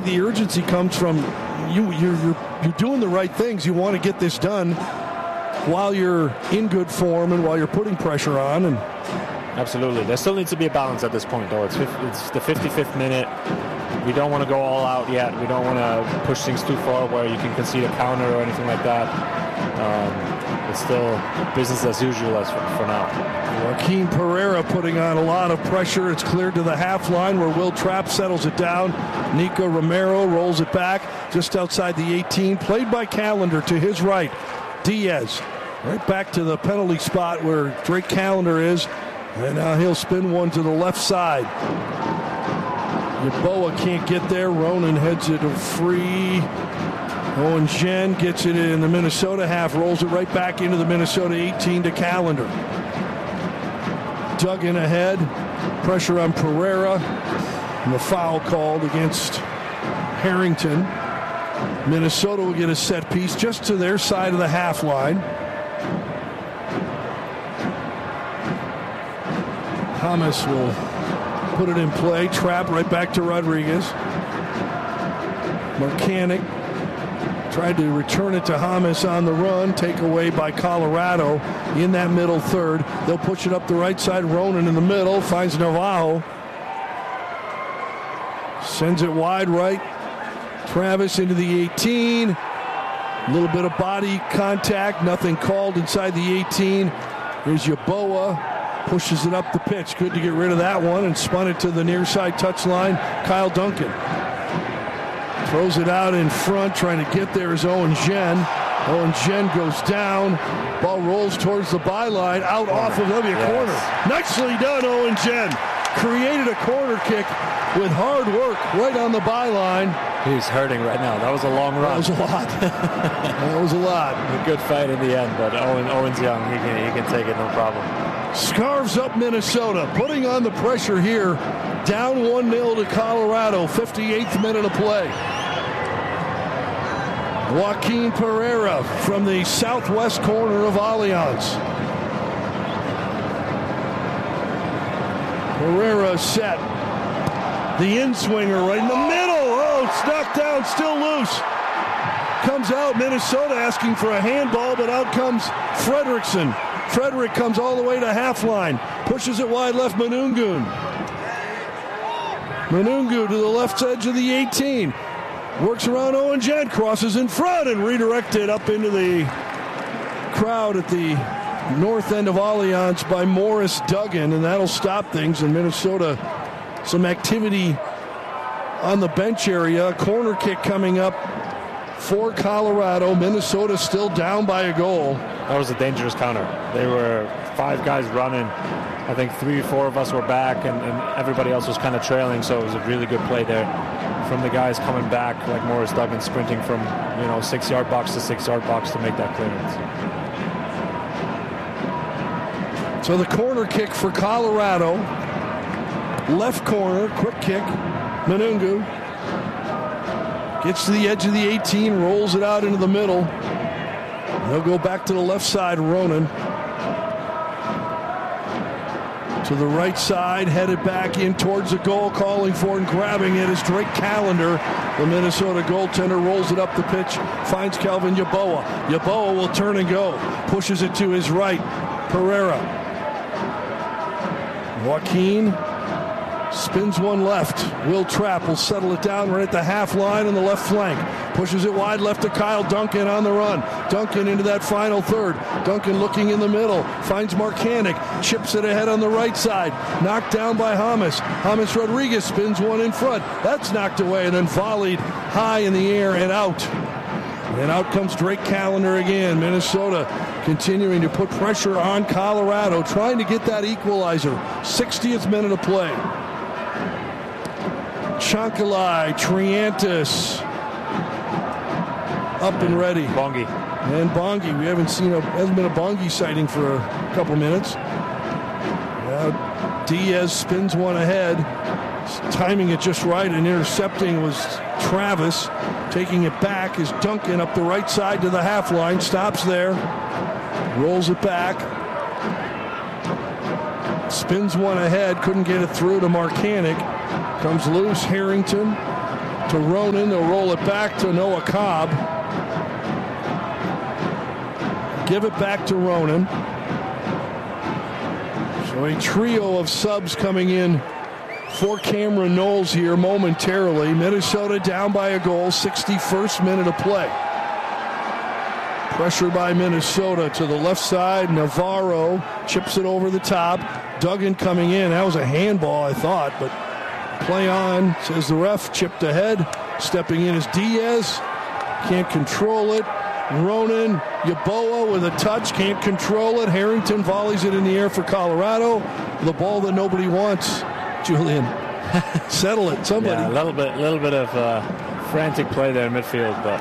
think the urgency comes from you're doing the right things. You want to get this done while you're in good form and while you're putting pressure on. And absolutely. There still needs to be a balance at this point, though. It's the 55th minute. We don't want to go all out yet. We don't want to push things too far where you can concede a counter or anything like that. It's still business as usual as for now. Joaquin Pereira putting on a lot of pressure. It's cleared to the half line where Will Trapp settles it down. Nico Romero rolls it back just outside the 18. Played by Callender to his right. Diaz right back to the penalty spot where Drake Callender is. And now he'll spin one to the left side. Yeboah can't get there. Ronan heads it free. Owen Jen gets it in the Minnesota half, rolls it right back into the Minnesota 18 to Callender. Duggan ahead. Pressure on Pereira. And the foul called against Harrington. Minnesota will get a set piece just to their side of the half line. Hamas will put it in play. Trap right back to Rodriguez. Marcanic tried to return it to Hamas on the run. Take away by Colorado in that middle third. They'll push it up the right side. Ronan in the middle. Finds Navajo. Sends it wide right. Travis into the 18. A little bit of body contact. Nothing called inside the 18. Here's Yeboah. Pushes it up the pitch. Good to get rid of that one and spun it to the near side touchline. Kyle Duncan throws it out in front. Trying to get there is Owen Jen. Owen Jen goes down. Ball rolls towards the byline. Out off of the corner. Nicely done, Owen Jen. Created a corner kick with hard work right on the byline. He's hurting right now. That was a long run. That was a lot. That was a lot. A good fight in the end, but Owen's young. He can take it, no problem. Scarves up Minnesota, putting on the pressure here. Down 1-0 to Colorado, 58th minute of play. Joaquin Pereira from the southwest corner of Allianz. Pereira set. The in-swinger right in the middle. Oh, it's knocked down, still loose. Comes out, Minnesota asking for a handball, but out comes Frederickson. Frederick comes all the way to half line. Pushes it wide left, Manungun. Manungu to the left edge of the 18. Works around Owen Jen, crosses in front and redirected up into the crowd at the north end of Allianz by Morris Duggan, and that'll stop things in Minnesota. Some activity on the bench area. Corner kick coming up for Colorado. Minnesota still down by a goal. That was a dangerous counter. They were 5 guys running. I think 3 or 4 of us were back, and everybody else was kind of trailing, so it was a really good play there from the guys coming back, like Morris Duggan sprinting from 6-yard box to 6-yard box to make that clearance. So the corner kick for Colorado. Left corner, quick kick. Manungu gets to the edge of the 18, rolls it out into the middle. They'll go back to the left side, Ronan. To the right side, headed back in towards the goal, calling for and grabbing it is Drake Callender. The Minnesota goaltender rolls it up the pitch, finds Calvin Yeboah. Yeboah will turn and go, pushes it to his right. Pereira. Joaquin spins one left. Will Trapp will settle it down right at the half line on the left flank. Pushes it wide left to Kyle Duncan on the run. Duncan into that final third. Duncan looking in the middle. Finds Marcanic. Chips it ahead on the right side. Knocked down by Hamas. Hamas Rodriguez spins one in front. That's knocked away and then volleyed high in the air and out. And out comes Drake Callender again. Minnesota continuing to put pressure on Colorado, trying to get that equalizer. 60th minute of play. Chankalai, Triantis, up and ready. Bongi. And Bongi. We hasn't been a Bongi sighting for a couple minutes. Now Diaz spins one ahead. Timing it just right and intercepting was Travis. Taking it back is Duncan up the right side to the half line. Stops there. Rolls it back. Spins one ahead. Couldn't get it through to Marcanic. Comes loose. Harrington to Ronan. They'll roll it back to Noah Cobb. Give it back to Ronan. So a trio of subs coming in for Cameron Knowles here momentarily. Minnesota down by a goal, 61st minute of play. Pressure by Minnesota to the left side. Navarro chips it over the top. Duggan coming in. That was a handball, I thought, but play on, says the ref. Chipped ahead. Stepping in is Diaz. Can't control it. Ronan, Yeboah with a touch. Can't control it. Harrington volleys it in the air for Colorado. The ball that nobody wants. Julian, settle it, somebody. Yeah, a little bit of frantic play there in midfield, but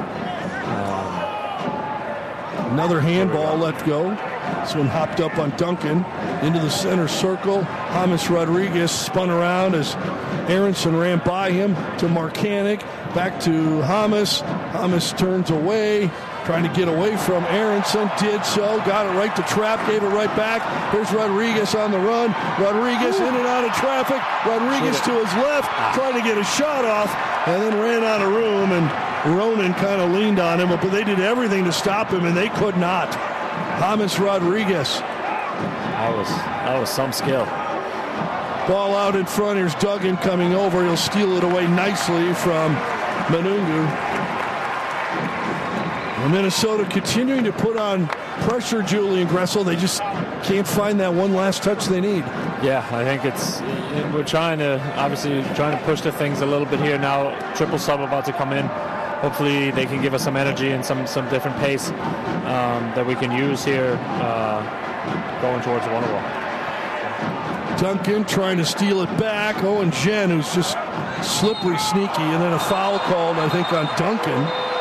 another handball let go. This one hopped up on Duncan into the center circle. James Rodriguez spun around as Aronson ran by him to Marcanic. Back to James. James turns away, trying to get away from Aronson. Did so. Got it right to Trapp. Gave it right back. Here's Rodriguez on the run. Rodriguez in and out of traffic. Rodriguez to his left, trying to get a shot off, and then ran out of room. And Ronan kind of leaned on him, but they did everything to stop him, and they could not. James Rodriguez. That was some skill. Ball out in front. Here's Duggan coming over. He'll steal it away nicely from Manungu. And Minnesota continuing to put on pressure, Julian Gressel. They just can't find that one last touch they need. Yeah, I think we're trying to push the things a little bit here now. Triple sub about to come in. Hopefully they can give us some energy and some different pace that we can use here going towards the 1-0. Duncan trying to steal it back. Owen Jen, who's just slippery, sneaky, and then a foul called, I think, on Duncan.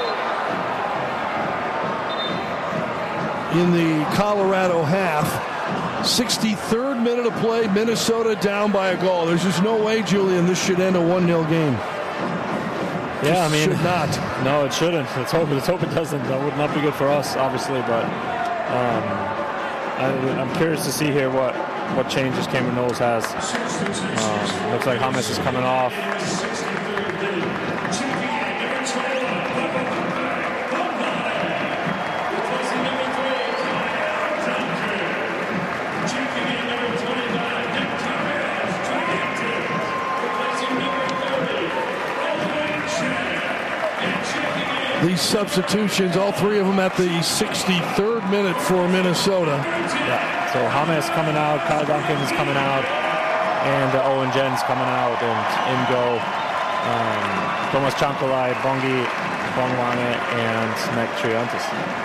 In the Colorado half. 63rd minute of play, Minnesota down by a goal. There's just no way, Julian, this should end a 1-0 game. Yeah, I mean, should not. No, it shouldn't. Let's hope it doesn't. That would not be good for us, obviously, but I'm curious to see here what changes Cameron Knowles has. Looks like James is coming off. These substitutions, all three of them at the 63rd minute for Minnesota. Yeah, so James coming out, Kyle Duncan is coming out, and Owen Jen's coming out, and in go Thomas Chankolai, Bongi, Bongwane, and Nick Triantis.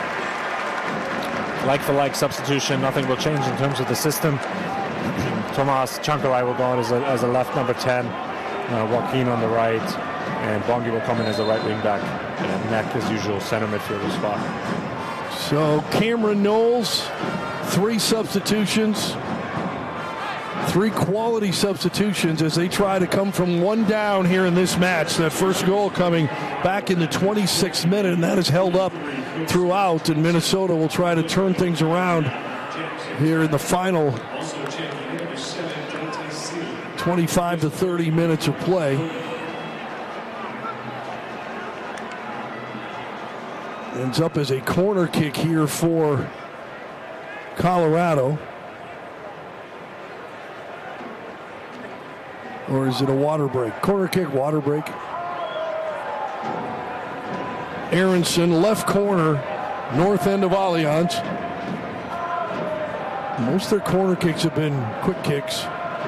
Like for like substitution, nothing will change in terms of the system. Thomas Chankolai will go on as a left number 10, Joaquin on the right, and Bongi will come in as a right wing back, and Neck as usual center midfielder spot. So Cameron Knowles, 3 substitutions, 3 quality substitutions as they try to come from 1 down here in this match. That first goal coming back in the 26th minute, and that is held up throughout, and Minnesota will try to turn things around here in the final 25 to 30 minutes of play. Ends up as a corner kick here for Colorado. Or is it a water break? Corner kick, water break. Aronson, left corner, north end of Allianz. Most of their corner kicks have been quick kicks.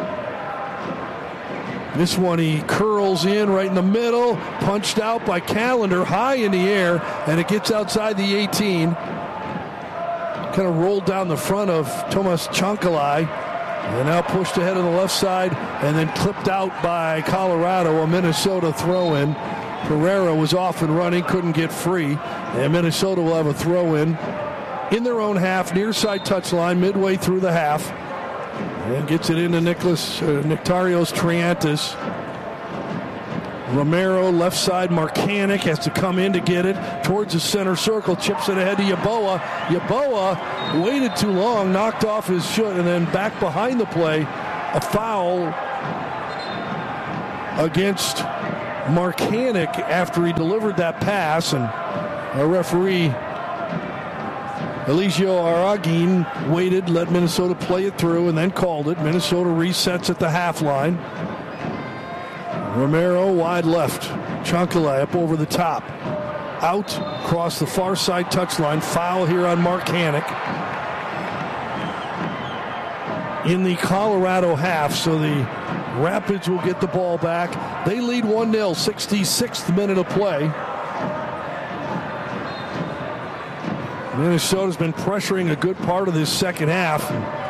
This one he curls in right in the middle, punched out by Callender, high in the air, and it gets outside the 18. Kind of rolled down the front of Thomas Chankolai, and now pushed ahead on the left side, and then clipped out by Colorado, a Minnesota throw-in. Pereira was off and running, couldn't get free, and Minnesota will have a throw-in their own half, near side touchline, midway through the half. And gets it into Nectarios Triantis. Romero, left side, Marcanic has to come in to get it towards the center circle, chips it ahead to Yeboah. Yeboah waited too long, knocked off his foot, and then back behind the play, a foul against Marcanic after he delivered that pass, and our referee Eligio Aragin waited, let Minnesota play it through, and then called it. Minnesota resets at the half line. Romero wide left. Chancalay up over the top. Out, across the far side touchline. Foul here on Marcanic. In the Colorado half, so the Rapids will get the ball back. They lead 1-0, 66th minute of play. Minnesota's been pressuring a good part of this second half.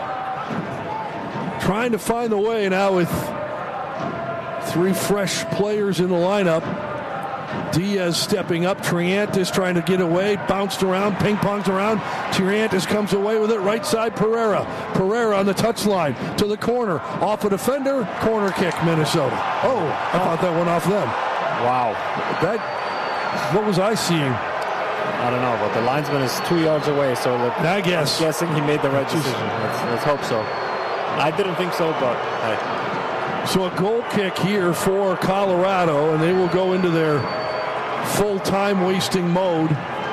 Trying to find the way now with 3 fresh players in the lineup. Diaz stepping up. Triantis trying to get away. Bounced around. Ping-pongs around. Triantis comes away with it. Right side, Pereira. Pereira on the touchline. To the corner. Off a defender. Corner kick, Minnesota. Oh, I thought that went off them. Wow. What was I seeing? I don't know, but the linesman is 2 yards away, so I guess. I'm guessing he made the right decision. Let's hope so. I didn't think so, but hey. So a goal kick here for Colorado, and they will go into their full time wasting mode.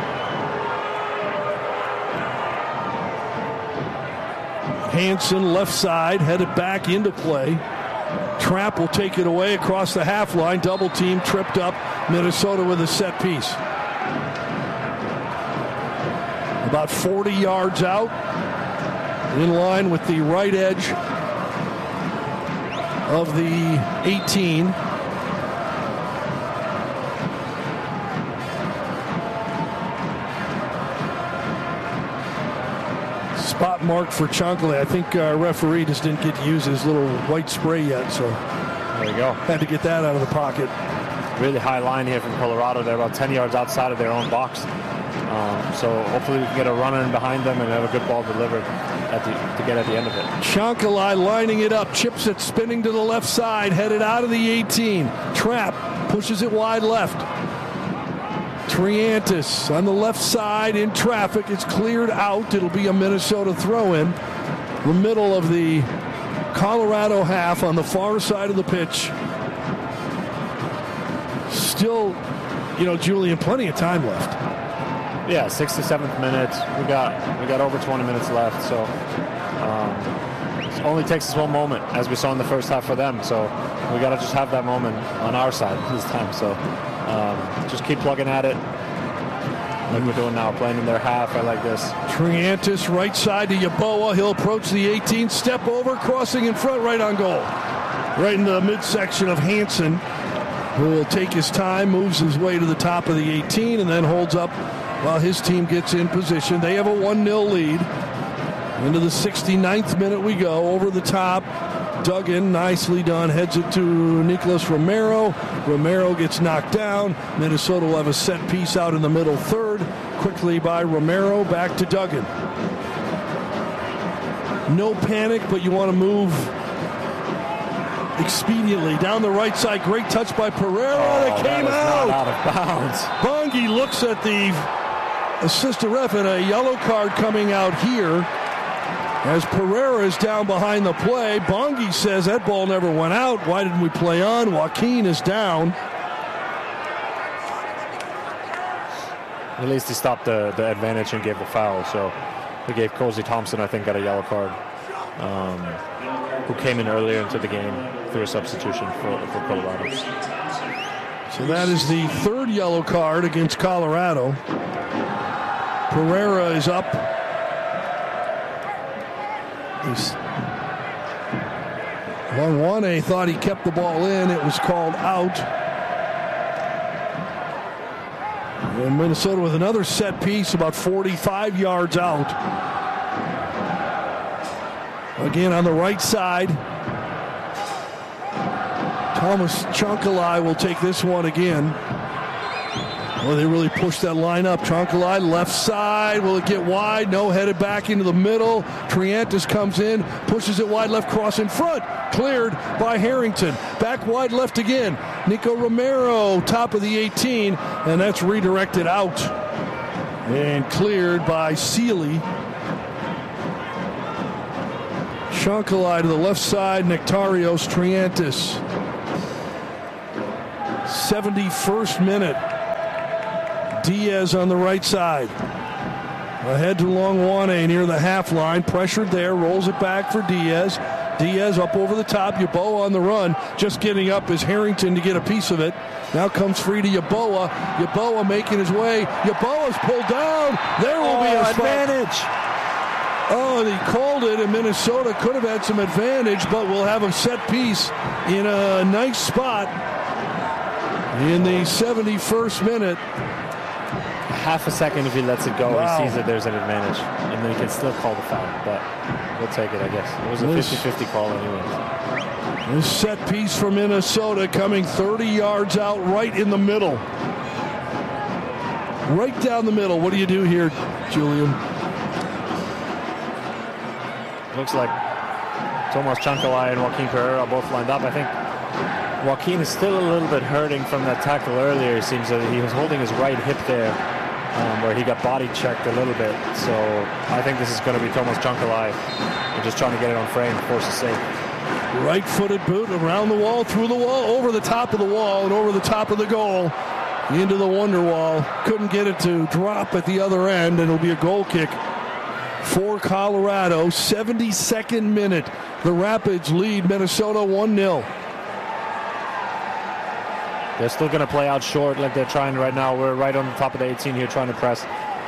Hansen left side, headed back into play. Trapp will take it away across the half line. Double team, tripped up. Minnesota with a set piece. About 40 yards out, in line with the right edge of the 18. Spot marked for Chancalay. I think our referee just didn't get to use his little white spray yet, so there you go. Had to get that out of the pocket. Really high line here from Colorado. They're about 10 yards outside of their own box. So hopefully we can get a runner in behind them and have a good ball delivered to get at the end of it. Chancalay lining it up, chips it, spinning to the left side, headed out of the 18. Trapp pushes it wide left. Triantis on the left side in traffic. It's cleared out. It'll be a Minnesota throw-in. The middle of the Colorado half on the far side of the pitch. Still, Julian, plenty of time left. Yeah, 67th minute. We got over 20 minutes left, so it only takes us one moment, as we saw in the first half for them. So we got to just have that moment on our side this time. So just keep plugging at it like we're doing now, playing in their half. I like this. Triantis right side to Yeboah. He'll approach the 18, step over, crossing in front, right on goal. Right in the midsection of Hansen, who will take his time, moves his way to the top of the 18, and then holds up while his team gets in position. They have a 1-0 lead. Into the 69th minute we go. Over the top, Duggan, nicely done, heads it to Nicholas Romero. Romero gets knocked down. Minnesota will have a set piece out in the middle third. Quickly by Romero, back to Duggan. No panic, but you want to move expediently. Down the right side, great touch by Pereira. It came out. Not out of bounds. Bongi looks at the assistant ref, and a yellow card coming out here as Pereira is down behind the play. Bongi says that ball never went out. Why didn't we play on? Joaquin is down. At least he stopped the advantage and gave the foul. So he gave Cozy Thompson, I think, got a yellow card, who came in earlier into the game through a substitution for Colorado. So that is the third yellow card against Colorado. Pereira is up. 1-1. Thought he kept the ball in. It was called out. And Minnesota with another set piece about 45 yards out. Again on the right side. Thomas Chancalay will take this one again. Well, they really pushed that line up. Chancalay left side. Will it get wide? No, headed back into the middle. Triantis comes in, pushes it wide left, cross in front. Cleared by Harrington. Back wide left again. Nico Romero, top of the 18, and that's redirected out. And cleared by Sealy. Chancalay to the left side. Nectarios, Triantis. 71st minute. Diaz on the right side. Ahead to Longwane near the half line. Pressured there. Rolls it back for Diaz. Diaz up over the top. Yeboah on the run. Just getting up is Harrington to get a piece of it. Now comes free to Yeboah. Yeboah making his way. Yeboah's pulled down. There will be a advantage. Oh, and he called it, and Minnesota could have had some advantage, but we'll have a set piece in a nice spot in the 71st minute. Half a second if he lets it go, He sees that there's an advantage, and then he can still call the foul, but we'll take it, I guess. It was a 50-50 call anyway. This set piece for Minnesota coming 30 yards out right in the middle. Right down the middle. What do you do here, Julian? Looks like Tomas Chancalay and Joaquin Pereira both lined up. I think Joaquin is still a little bit hurting from that tackle earlier. It seems that he was holding his right hip there, where he got body checked a little bit. So I think this is going to be Tomas Chancalay. They're just trying to get it on frame, force a save. Right-footed boot around the wall, through the wall, over the top of the wall, and over the top of the goal, into the wonder wall. Couldn't get it to drop at the other end, and it'll be a goal kick for Colorado. 72nd minute. The Rapids lead Minnesota 1-0. They're still going to play out short like they're trying right now. We're right on the top of the 18 here trying to press.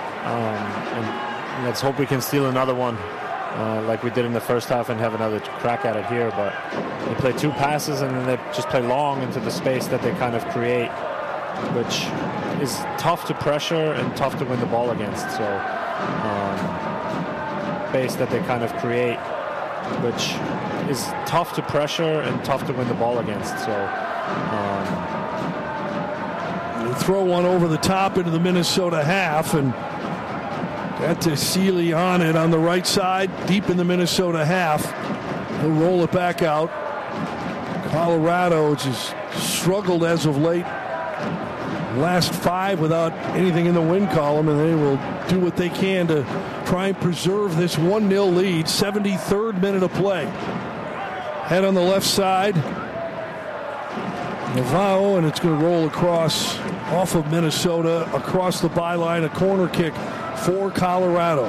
And let's hope we can steal another one like we did in the first half and have another crack at it here. But they play two passes and then they just play long into the space that they kind of create, which is tough to pressure and tough to win the ball against. So space that they kind of create, which is tough to pressure and tough to win the ball against. So throw one over the top into the Minnesota half, and got to Sealy on it on the right side, deep in the Minnesota half. He'll roll it back out. Colorado just struggled as of late. Last 5 without anything in the win column, and they will do what they can to try and preserve this 1-0 lead. 73rd minute of play. Head on the left side. Navao, and it's going to roll across off of Minnesota, across the byline, a corner kick for Colorado.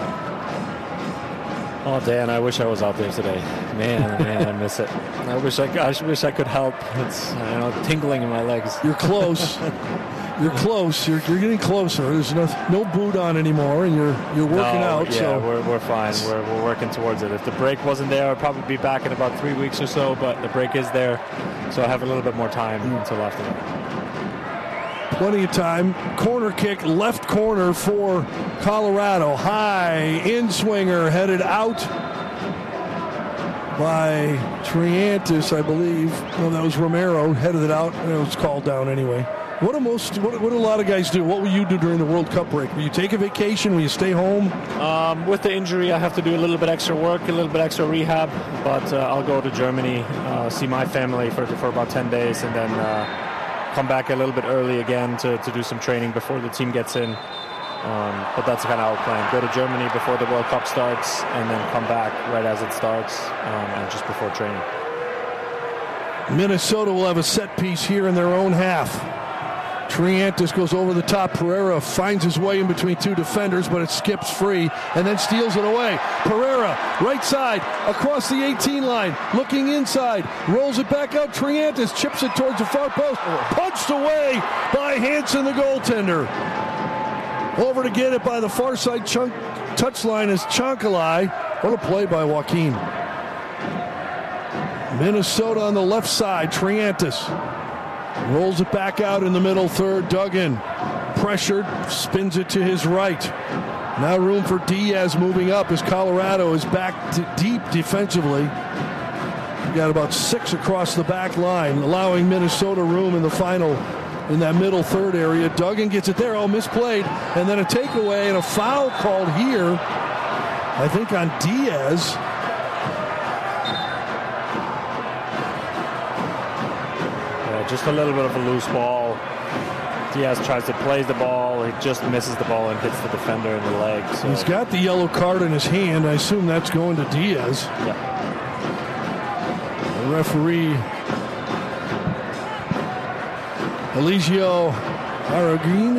Oh, Dan, I wish I was out there today. Man, I miss it. I wish I could help. It's tingling in my legs. You're close. You're close. You're getting closer. There's no boot on anymore, and you're working out. Yeah, so we're fine. We're working towards it. If the break wasn't there, I'd probably be back in about 3 weeks or so. But the break is there, so I have a little bit more time until after that. Plenty of time. Corner kick, left corner for Colorado. High in swinger, headed out by Triantis, I believe. No, that was Romero, headed it out, and it was called down anyway. What do a lot of guys do? What will you do during the World Cup break? Will you take a vacation? Will you stay home? With the injury, I have to do a little bit extra work, a little bit extra rehab, but I'll go to Germany, see my family for about 10 days, and then come back a little bit early again to do some training before the team gets in. But that's kind of our plan. Go to Germany before the World Cup starts, and then come back right as it starts, and just before training. Minnesota will have a set piece here in their own half. Triantis goes over the top. Pereira finds his way in between two defenders, but it skips free and then steals it away. Pereira, right side, across the 18 line, looking inside, rolls it back out. Triantis chips it towards the far post. Punched away by Hansen, the goaltender. Over to get it by the far side touchline is Chancalay. What a play by Joaquin. Minnesota on the left side. Triantis rolls it back out in the middle third. Duggan pressured, spins it to his right. Now room for Diaz moving up as Colorado is back deep defensively. We got about 6 across the back line, allowing Minnesota room in the final in that middle third area. Duggan gets it there, misplayed, and then a takeaway and a foul called here, I think on Diaz. Just a little bit of a loose ball. Diaz tries to play the ball. He just misses the ball and hits the defender in the leg. So. He's got the yellow card in his hand. I assume that's going to Diaz. Yeah. The referee Eligio Arreguin